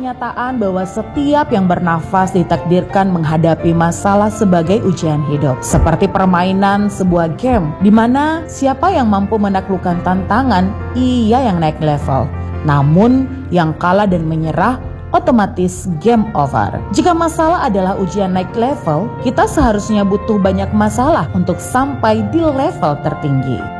kenyataan bahwa setiap yang bernafas ditakdirkan menghadapi masalah sebagai ujian hidup. Seperti permainan sebuah game, di mana siapa yang mampu menaklukkan tantangan, ia yang naik level. Namun yang kalah dan menyerah, otomatis game over. Jika masalah adalah ujian naik level, kita seharusnya butuh banyak masalah untuk sampai di level tertinggi.